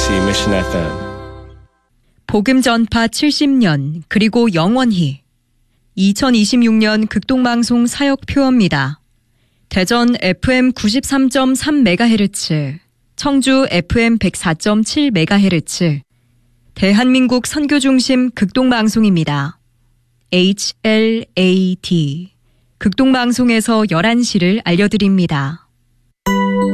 KBC Mission FM. 복음 전파 70년 그리고 영원히 2026년 극동방송 사역표입니다. 대전 FM 93.3MHz, 청주 FM 104.7MHz, 대한민국 선교중심 극동방송입니다. HLAD 극동방송에서 11시를 알려드립니다.